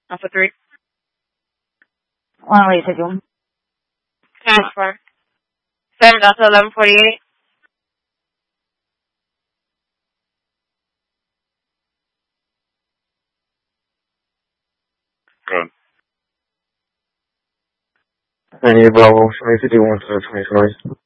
Alpha 3. Runway 61. Transfer. 7 Delta 1148. Good. Any Bravo 2051 to 2020.